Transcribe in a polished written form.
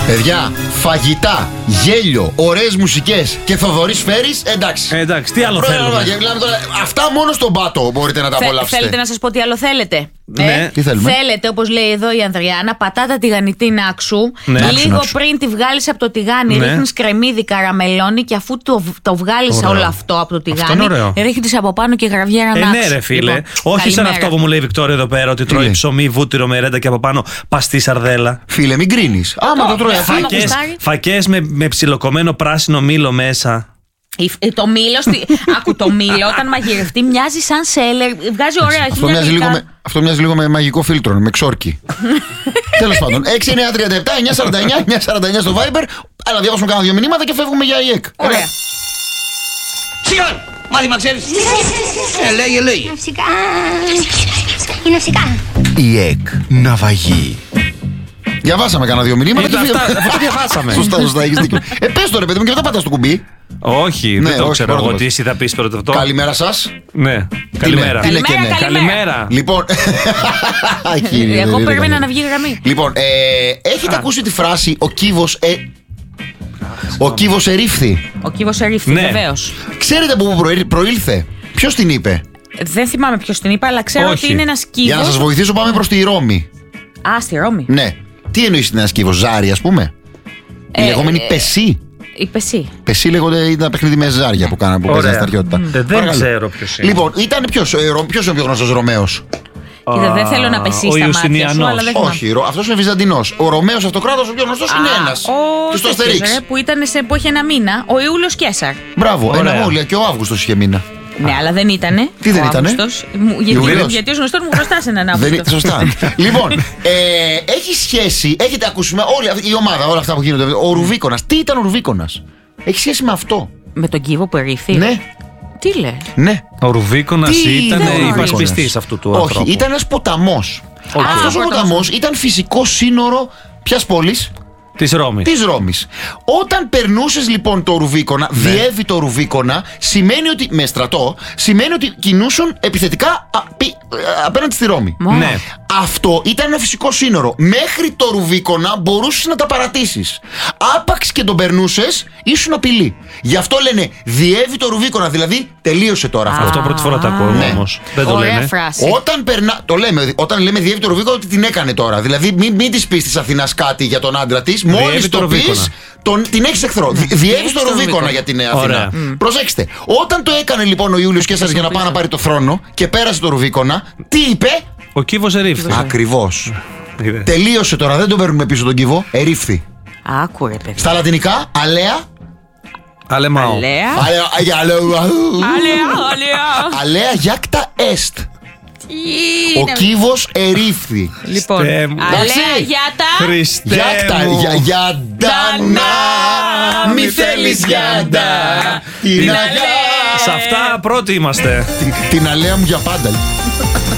Παιδιά, φαγητά, γέλιο, ωραίες μουσικές και Θοδωρής Φέρης, εντάξει. Εντάξει, τι άλλο θέλουμε. Αυτά μόνο στον πάτο μπορείτε να τα απολαύσετε. Θέλετε να σας πω τι άλλο θέλετε? Ναι. Τι θέλουμε? Θέλετε, όπως λέει εδώ η Ανδριάννα, πατάτα τηγανιτή νάξου. Ναι. Λίγο Νάξου. πριν τη βγάλεις από το τηγάνι, Ναι. ρίχνεις κρεμμύδι, καραμελώνει και αφού το βγάλεις Ωραίο. όλο αυτό από το Αυτό τηγάνι, είναι ωραίο. ρίχνεις από πάνω και γραβιέρα νάξου. Ναι, ρε φίλε. Λοιπόν, Όχι σαν καλημέρα. αυτό που μου λέει η Βικτόρια εδώ πέρα, ότι τρώει λέει? ψωμί, βούτυρο με ρέντα και από πάνω παστή σαρδέλα. Φίλε, μην κρίνεις. Άμα το τρώει αυτό. Άμα γουστάρει. Φακές με ψιλοκομμένο πράσινο μήλο μέσα. Το μήλο, άκου, το μήλο όταν μαγειρευτεί μοιάζει σαν σέλερ. Βγάζει ωραία Αυτό μοιάζει λίγο με μαγικό φίλτρο, με ξόρκι. Τέλος πάντων, 6-9-37-949-949 στο Viber. Αλλά διαβάσουμε κάνα δύο μηνύματα και φεύγουμε για ΙΕΚ. Ωραία. Σιγά! Μάθημα ξέρεις! Λέγε. Φυσικά. Είναι φυσικά. ΙΕΚ, ναυαγή. Διαβάσαμε κάνα δύο μηνύματα και φύγαμε. Αυτό το διαβάσαμε. Σωστά, έχεις δίκιο. Πες το ρε παιδί μου και μετά πατάς το κουμπί. Όχι, Ναι, δεν το όχι, ξέρω πρώτο εγώ μας. τι εσύ θα πεις πρώτο αυτό. Καλημέρα σας. Ναι, καλημέρα. Τι λέει και ναι. Καλημέρα. Λοιπόν. Εγώ περίμενα να βγει γραμμή. Λοιπόν, έχετε ακούσει τη φράση ο κύβος. Ο κύβος ερήφθη. Ο κύβος ερήφθη, Ναι. βεβαίως. Ξέρετε από πού προήλθε? Ποιος την είπε? Δεν θυμάμαι ποιος την είπα, αλλά ξέρω Όχι. ότι είναι ένας κύβος. Για να σας βοηθήσω, πάμε προς τη Ρώμη. Α, στη Ρώμη. Ναι. Τι εννοείς είναι ένας κύβος? Ζάρι, ας πούμε. Η λεγόμενη πεσί. Είπε εσύ. Πεσί λέγονται, ήταν παιχνίδι με ζάρια που κάνανε, που παίζανε στα αρχαιότητα. Δεν Παρακαλώ. ξέρω ποιος είναι. Λοιπόν, ήταν ποιος είναι ο πιο γνωστός Ρωμαίος? Κοίτα, δεν θέλω να πεσεί ο στα μάτια σου, Ιουστινιανός. αλλά δεν θυμάμαι. Όχι, αυτός είναι Βυζαντινός. Ο Ρωμαίος Αυτοκράτορας, ο πιο γνωστός είναι ένας. Και στο τέτοιος, Αστερίξ. που είχε ένα μήνα, ο Ιούλιος Κέσαρ. Μπράβο, Ωραία. ένα όλοι. Και ο Αύγουστος είχε μήνα. Ναι, αλλά δεν ήτανε. Τι δεν ο ήτανε? Αύγουστος. Ιούλιος. Γιατί ως γνωστόν μου χρωστάς έναν Δεν Αύγουστο. είναι σωστά. Λοιπόν, έχει σχέση, έχετε ακούσει όλη η ομάδα, όλα αυτά που γίνονται. Ο Ρουβίκονας. Τι ήταν ο Ρουβίκονας? Έχει σχέση με αυτό. Με τον κύβο που ερήφθη. Ναι, Τι λέει? ναι. Ο Ρουβίκονας Τι ήταν ήταν ο Ρουβίκονας? υπασπιστής αυτού του Όχι, ανθρώπου. ήταν ένας ποταμός. Οκ. Αυτός ο ποταμός ήταν φυσικό σύνορο ποιας πόλης? Της Ρώμης. Της Ρώμης. Όταν περνούσες λοιπόν το Ρουβίκονα, διέβη το Ρουβίκονα, σημαίνει ότι, με στρατό, σημαίνει ότι κινούσαν επιθετικά απέναντι στη Ρώμη. Ναι. Αυτό ήταν ένα φυσικό σύνορο. Μέχρι το Ρουβίκονα μπορούσες να τα παρατήσεις. Άπαξ και τον περνούσες, ήσουν απειλή. Γι' αυτό λένε διέβη το Ρουβίκονα, δηλαδή τελείωσε τώρα αυτό. Αυτό πρώτη φορά το ακούω Ναι. όμως. Δεν το Ωραία λένε. φράση. Όταν λέμε διέβη το Ρουβίκονα, ότι την έκανε τώρα. Δηλαδή, μην τη πει τη Αθηνά κάτι για τον άντρα τη. Μόλι Διέβη το το πει, Ρουβίκονα. την έχει εχθρό. Διέβη το Ρουβίκονα για την Αθηνά. Ωραία. Προσέξτε. Όταν το έκανε λοιπόν ο Ιούλιος Κέσαρας για να πάει να πάρει το θρόνο και πέρασε το Ρουβίκονα, τι είπε? Ο κύβος ερήφθη. Ακριβώς. Είδες. Τελείωσε τώρα, δεν τον παίρνουμε πίσω τον κύβο. Ερήφθη. Άκου ρε παιδί. Στα λατινικά, αλέα. Αλεμάω. Αλέα. Αλέα γιάκτα εστ. Ο Είναι. κύβος ερήφθη. Λοιπόν, Χριστέ μου. αλέα Εντάξει. γιάτα. Χριστέ Γιάκτα, μου. γιαντανά, μη θέλεις γιάντα. Την Σε αυτά πρώτοι είμαστε. αλέα μου για πάντα.